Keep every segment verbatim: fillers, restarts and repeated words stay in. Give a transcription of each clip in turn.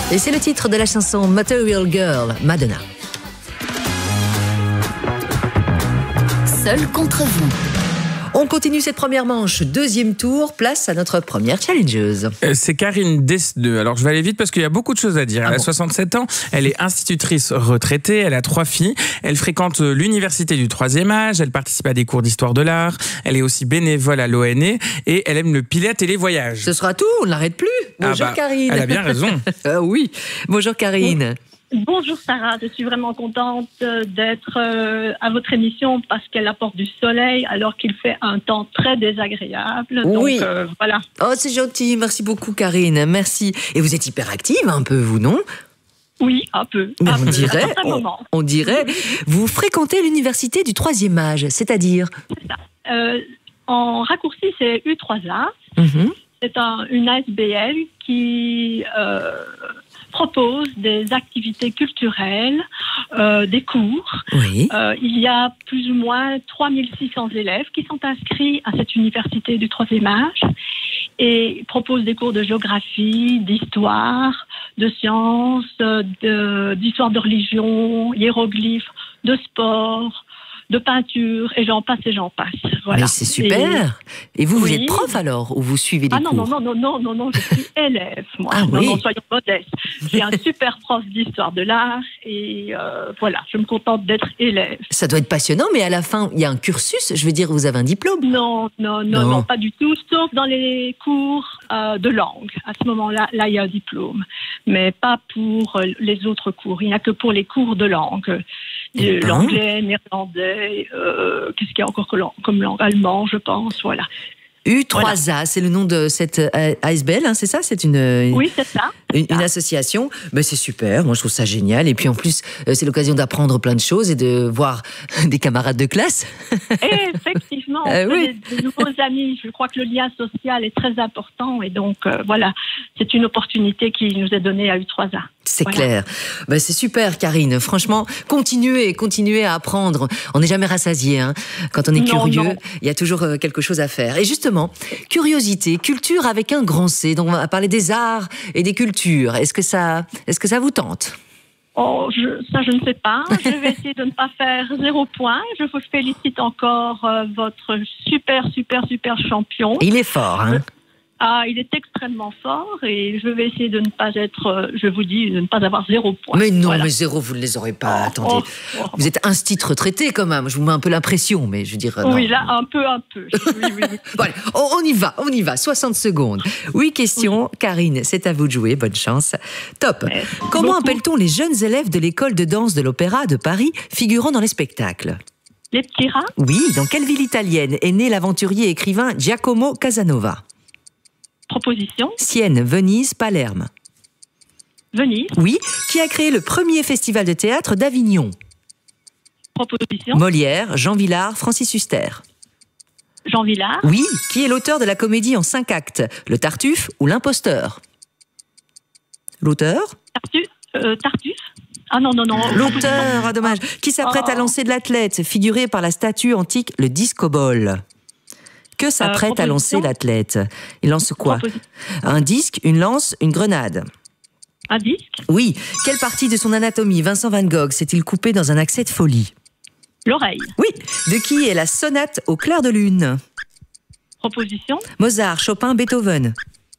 Et c'est le titre de la chanson Material Girl, Madonna. Seul contre vous. On continue cette première manche, deuxième tour, place à notre première challengeuse. Euh, c'est Karine Desneux. Alors je vais aller vite parce qu'il y a beaucoup de choses à dire. Elle Ah a bon. soixante-sept ans, elle est institutrice retraitée, elle a trois filles, elle fréquente l'université du troisième âge, elle participe à des cours d'histoire de l'art, elle est aussi bénévole à l'O N E et elle aime le pilote et les voyages. Ce sera tout, on ne l'arrête plus. Bonjour Ah bah, Karine. elle a bien raison. Ah oui, bonjour Karine. Bonjour Sarah, je suis vraiment contente d'être à votre émission parce qu'elle apporte du soleil alors qu'il fait un temps très désagréable. Oui. Donc euh, voilà. Oh, c'est gentil, merci beaucoup Karine, merci. Et vous êtes hyper active un peu, vous, non? Oui, un peu. Mais un on peu, dirait, à certains on, moments. on dirait, vous fréquentez l'université du troisième âge, c'est-à-dire? C'est ça. Euh, en raccourci, c'est U trois A. Mhm. C'est un, une A S B L qui euh, propose des activités culturelles, euh, des cours. Oui. Euh, il y a plus ou moins trois mille six cents élèves qui sont inscrits à cette université du troisième âge et proposent des cours de géographie, d'histoire, de sciences, de, d'histoire de religion, hiéroglyphes, de sport, de peinture, et j'en passe et j'en passe. Voilà. Mais c'est super. Et, et vous, vous Oui. êtes prof alors, ou vous suivez des Ah non, cours? non, non, non, non, non, je suis élève, moi. Ah non, oui. non, soyons modestes. J'ai un super prof d'histoire de l'art et euh, voilà, je me contente d'être élève. Ça doit être passionnant, mais à la fin, il y a un cursus, je veux dire, vous avez un diplôme. Non, non, non, Non. non, pas du tout, sauf dans les cours euh, de langue. À ce moment-là, là, il y a un diplôme, mais pas pour euh, les autres cours. Il n'y a que pour les cours de langue. Eh ben. L'anglais, néerlandais, euh, qu'est-ce qu'il y a encore que lang- comme langue? Allemand, je pense, voilà. U trois A, c'est le nom de cette euh, A S B L, hein, c'est ça? C'est une, une, Oui, c'est ça. une- une association. Ben, c'est super, moi je trouve ça génial. Et puis en plus, euh, c'est l'occasion d'apprendre plein de choses et de voir des camarades de classe. Et effectivement, on Euh, fait oui. des, des nouveaux amis. Je crois que le lien social est très important et donc euh, voilà, c'est une opportunité qui nous est donnée à U trois A. C'est Voilà. clair. Ben, c'est super, Karine. Franchement, continuez, continuez à apprendre. On n'est jamais rassasié. Hein. Quand on est Non, curieux, non. il y a toujours euh, quelque chose à faire. Et justement, curiosité, culture avec un grand C. Donc, on va parler des arts et des cultures. Est-ce que ça, est-ce que ça vous tente? Oh, je, ça, je ne sais pas. Je vais essayer de ne pas faire zéro point. Je vous félicite encore euh, votre super, super, super champion. Il est fort, hein? Ah, il est extrêmement fort et je vais essayer de ne pas être, euh, je vous dis, de ne pas avoir zéro point. Mais non, Voilà. mais zéro, vous ne les aurez pas. Oh, Attendez. oh, oh. Vous êtes instit retraité quand même. Je vous mets un peu l'impression, mais je veux dire. euh, Oui, non. là, un peu, un peu. Oui, oui, oui. Bon, allez, on, on y va, on y va. soixante secondes. Oui, question. Karine, c'est à vous de jouer. Bonne chance. Top. Merci Comment beaucoup. appelle-t-on les jeunes élèves de l'école de danse de l'Opéra de Paris figurant dans les spectacles? Les petits rats, Oui, dans quelle ville italienne est né l'aventurier et écrivain Giacomo Casanova? proposition, Sienne, Venise, Palerme. Venise, Oui, qui a créé le premier festival de théâtre d'Avignon? proposition, Molière, Jean Vilar, Francis Huster. Jean Villard, Oui, qui est l'auteur de la comédie en cinq actes? Le Tartuffe ou l'Imposteur? L'auteur? Tartuffe, euh, Tartuffe. Ah non, non, non. L'auteur, ah dommage. Qui s'apprête à Oh. lancer de l'athlète, figuré par la statue antique, le disco ball. Que s'apprête à lancer proposition. l'athlète? Il lance quoi? Proposi- Un disque, une lance, une grenade. Un disque, Oui. Quelle partie de son anatomie Vincent Van Gogh s'est-il coupé dans un accès de folie? l'oreille, Oui. De qui est la sonate au clair de lune? proposition, Mozart, Chopin, Beethoven.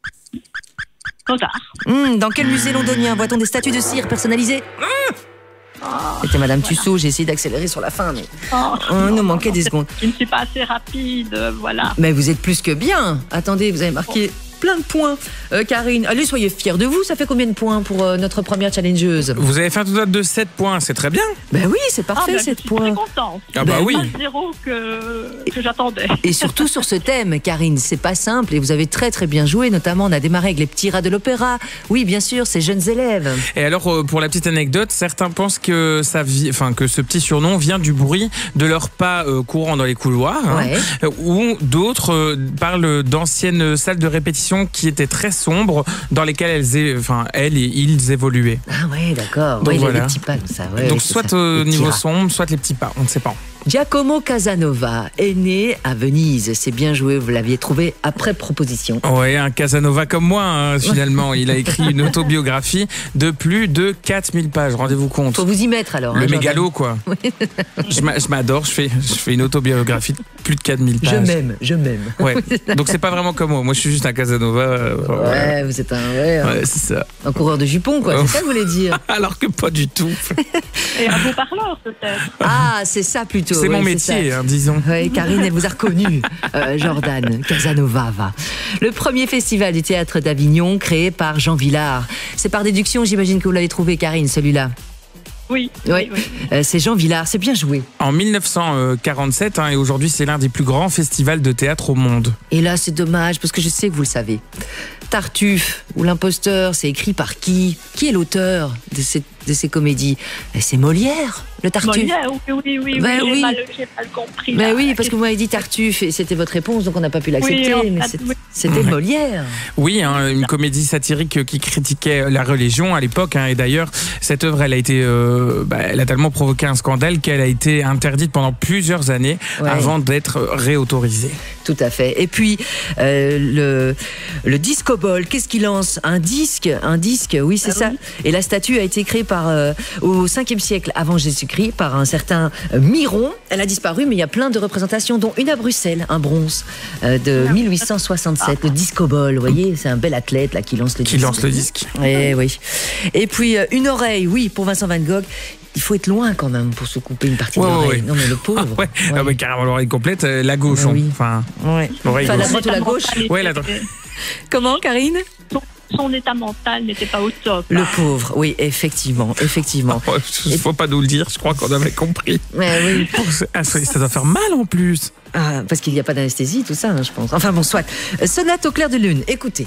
Mozart. Hum, dans quel musée londonien voit-on des statues de cire personnalisées? C'était Madame Tussaud, j'ai essayé d'accélérer sur la fin, mais Oh, oh, il nous manquait des secondes. je ne suis pas assez rapide, euh, voilà. Mais vous êtes plus que bien. Attendez, vous avez marqué plein de points. Euh, Karine, allez, soyez fiers de vous. Ça fait combien de points pour euh, notre première challengeuse? Vous avez fait un total de sept points, c'est très bien. Ben oui, c'est Ah, parfait, ben, je sept suis points. très contente. Ah bah Ben oui. Pas le zéro que, que j'attendais. Et surtout sur ce thème, Karine, c'est pas simple et vous avez très très bien joué. Notamment, on a démarré avec les petits rats de l'opéra. Oui, bien sûr, ces jeunes élèves. Et alors, euh, pour la petite anecdote, certains pensent que, ça vi- enfin, que ce petit surnom vient du bruit de leurs pas euh, courant dans les couloirs. hein. Ouais. Euh, Ou d'autres euh, parlent d'anciennes salles de répétition qui étaient très sombres, dans lesquelles elles, é- enfin, elles et ils évoluaient. Ah ouais, d'accord. Donc Ouais, les- voilà. les petits pas, ça. Ouais, Donc ouais, c'est soit ça. au Les petits niveau rats. sombre, soit les petits pas, on ne sait pas. Giacomo Casanova est né à Venise. C'est bien joué, vous l'aviez trouvé après proposition. Ouais, un Casanova comme moi, hein, finalement. Il a écrit une autobiographie de plus de quatre mille pages, rendez-vous compte. Faut vous y mettre alors. Le hein, mégalo, quoi. je, m'a, je m'adore, je fais, je fais une autobiographie de plus de quatre mille pages. Je m'aime, je m'aime. Ouais. Donc c'est pas vraiment comme moi. Moi, je suis juste un Casanova. Euh, ouais, ouais, vous êtes un, ouais, ouais, c'est ça. un coureur de jupons, quoi. C'est ça que vous voulez dire. Alors que pas du tout. Et un beau parleur, peut-être. Ah, c'est ça plutôt. C'est ouais, mon c'est métier, hein, disons. Oui, Karine, elle vous a reconnu, euh, Jordan Casanova. Va. Le premier festival du théâtre d'Avignon, créé par Jean Vilar. C'est par déduction, j'imagine que vous l'avez trouvé, Karine, celui-là. Oui. Oui, oui, oui. Euh, c'est Jean Vilar, c'est bien joué. En dix-neuf cent quarante-sept, hein, et aujourd'hui, c'est l'un des plus grands festivals de théâtre au monde. Et là, c'est dommage, parce que je sais que vous le savez. Tartuffe ou l'imposteur, c'est écrit par qui? Qui est l'auteur de ces, de ces comédies? C'est Molière, le Tartuffe. Molière, oui, oui, oui, Ben oui, oui. J'ai, mal, j'ai mal compris. Ben là. oui, parce que vous m'avez dit Tartuffe et c'était votre réponse, donc on n'a pas pu l'accepter. Oui, mais en fait, c'est, oui. c'était Ouais. Molière. Oui, hein, une comédie satirique qui critiquait la religion à l'époque. Hein, et d'ailleurs, cette œuvre, elle a été, euh, bah, elle a tellement provoqué un scandale qu'elle a été interdite pendant plusieurs années Ouais. avant d'être réautorisée. Tout à fait. Et puis, euh, le, le Disco Ball, qu'est-ce qu'il lance? Un disque, un disque, oui, c'est Ah ça. oui. Et la statue a été créée par, euh, au cinquième siècle avant Jésus-Christ par un certain euh, Miron. Elle a disparu, mais il y a plein de représentations, dont une à Bruxelles, un bronze euh, de mille huit cent soixante-sept, le Disco Ball. Vous voyez, c'est un bel athlète là qui lance le Qui disque. lance le disque. Eh oui. Et puis, euh, une oreille, oui, pour Vincent Van Gogh. Il faut être loin quand même pour se couper une partie Ouais, de ouais, l'oreille. ouais. Non, mais le pauvre. Ah ouais, Ouais. Ah ouais, carrément l'oreille complète, euh, la gauche. Ah oui. hein. Enfin, Ouais. l'oreille Enfin, la gauche. droite ou la gauche? Ouais, la droite. Comment, Karine? Son, son état mental n'était pas au top. Le pauvre, oui, effectivement, effectivement. Ouais, faut pas nous le dire, je crois qu'on avait compris. Ouais, oui. Ah, ça, ça doit faire mal en plus. Ah, parce qu'il n'y a pas d'anesthésie, tout ça, hein, je pense. Enfin bon, soit. Euh, Sonate au clair de lune, écoutez.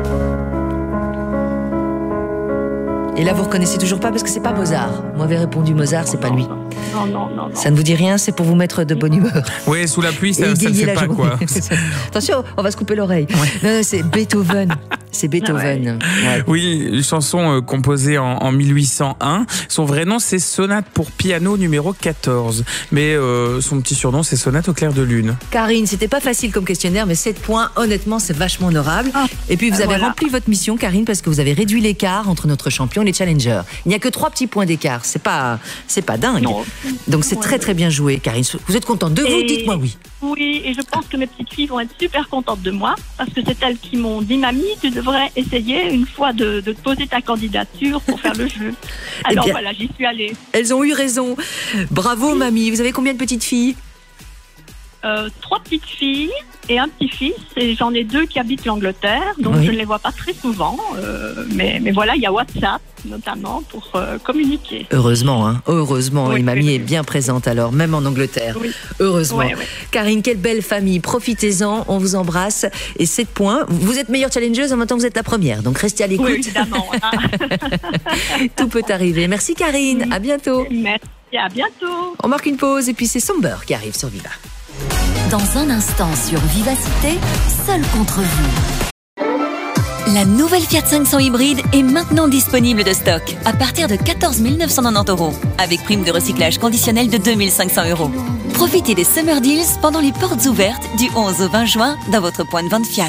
Et là, vous reconnaissez toujours pas parce que c'est pas Mozart. Moi, j'avais répondu Mozart, c'est pas lui. Non, non, non, non. Ça ne vous dit rien, c'est pour vous mettre de bonne humeur. Ouais, sous la pluie, ça, Et ça ne égayer fait la pas journée. quoi. Attention, on va se couper l'oreille. Non, non, c'est Beethoven. C'est Beethoven. Ouais. Oui, une chanson euh, composée en, en mille huit cent un. Son vrai nom, c'est Sonate pour piano numéro quatorze. Mais euh, son petit surnom, c'est Sonate au clair de lune. Karine, c'était pas facile comme questionnaire, mais sept points, honnêtement, c'est vachement honorable. Ah, et puis, vous avez voilà. rempli votre mission, Karine, parce que vous avez réduit l'écart entre notre champion et les challengers. Il n'y a que trois petits points d'écart. C'est pas, c'est pas dingue. Non. Donc, c'est Ouais. très, très bien joué, Karine. Vous êtes contente de vous? Et- Dites-moi oui. Oui, et je pense que mes petites filles vont être super contentes de moi parce que c'est elles qui m'ont dit, mamie, tu devrais essayer une fois de, de poser ta candidature pour faire le jeu. Alors bien. voilà, j'y suis allée. Elles ont eu raison. Bravo, mamie. Vous avez combien de petites filles? Euh, trois petites filles et un petit-fils, et j'en ai deux qui habitent l'Angleterre, donc Oui. je ne les vois pas très souvent. euh, mais, mais voilà, il y a WhatsApp notamment pour euh, communiquer. Heureusement, hein. Heureusement. Oui, et mamie oui, est oui. bien présente alors, même en Angleterre. Oui. Heureusement. Ouais, ouais. Karine, quelle belle famille. Profitez-en, on vous embrasse. Et sept points. Vous êtes meilleure challengeuse en même temps que vous êtes la première. Donc restez à l'écoute. Oui, évidemment. hein. Tout peut arriver. Merci Karine. À bientôt. Merci, à bientôt. On marque une pause et puis c'est Somber qui arrive sur Viva. Dans un instant sur Vivacité, seul contre vous. La nouvelle Fiat cinq cents hybride est maintenant disponible de stock à partir de quatorze mille neuf cent quatre-vingt-dix euros avec prime de recyclage conditionnelle de deux mille cinq cents euros. Profitez des Summer Deals pendant les portes ouvertes du onze au vingt juin dans votre point de vente Fiat.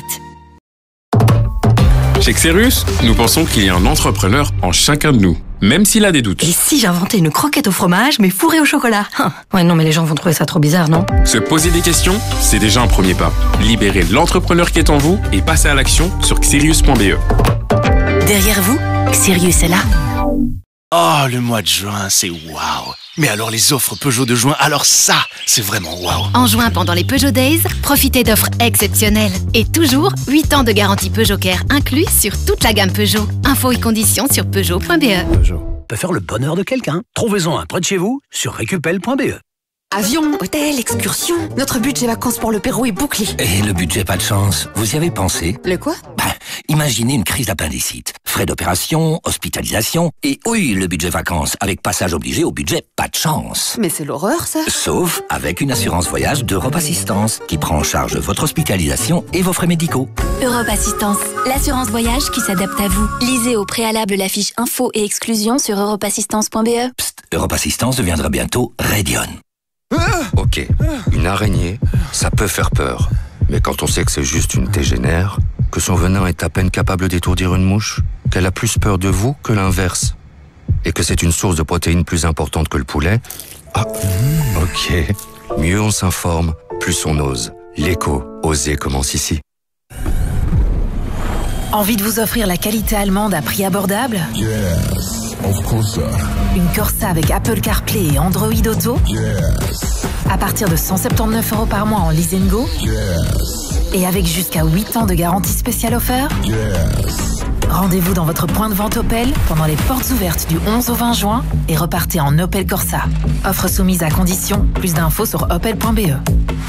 Chez Xerus, nous pensons qu'il y a un entrepreneur en chacun de nous, même s'il a des doutes. Et si j'inventais une croquette au fromage, mais fourrée au chocolat? Hein. Ouais, non, mais les gens vont trouver ça trop bizarre, non? Se poser des questions, c'est déjà un premier pas. Libérez l'entrepreneur qui est en vous et passez à l'action sur xerius point b e. Derrière vous, Sirius est là. Oh, le mois de juin, c'est waouh. Mais alors les offres Peugeot de juin, alors ça, c'est vraiment waouh. En juin, pendant les Peugeot Days, profitez d'offres exceptionnelles. Et toujours, huit ans de garantie Peugeot Care inclus sur toute la gamme Peugeot. Infos et conditions sur peugeot point b e. Peugeot peut faire le bonheur de quelqu'un. Trouvez-en un près de chez vous sur récupel point b e. Avion, hôtel, excursion. Notre budget vacances pour le Pérou est bouclé. Et le budget, pas de chance. Vous y avez pensé? Le quoi? Bah, imaginez une crise d'appendicite. Frais d'opération, hospitalisation, et oui, le budget vacances, avec passage obligé au budget, pas de chance. Mais c'est l'horreur, ça. Sauf avec une assurance voyage d'Europe Assistance, qui prend en charge votre hospitalisation et vos frais médicaux. Europe Assistance, l'assurance voyage qui s'adapte à vous. Lisez au préalable la fiche info et exclusion sur europe assistance point b e. Psst, Europe Assistance deviendra bientôt Radion. Ok, une araignée, ça peut faire peur. Mais quand on sait que c'est juste une tégénère, que son venin est à peine capable d'étourdir une mouche, qu'elle a plus peur de vous que l'inverse, et que c'est une source de protéines plus importante que le poulet, ah, ok. Mieux on s'informe, plus on ose. L'éco, oser commence ici. Envie de vous offrir la qualité allemande à prix abordable? Yes, of course. Une Corsa avec Apple CarPlay et Android Auto? Yes. À partir de cent soixante-dix-neuf euros par mois en lease and go? Yes. Et avec jusqu'à huit ans de garantie spéciale offert? Yes. Rendez-vous dans votre point de vente Opel pendant les portes ouvertes du onze au vingt juin et repartez en Opel Corsa. Offre soumise à condition. Plus d'infos sur opel point b e.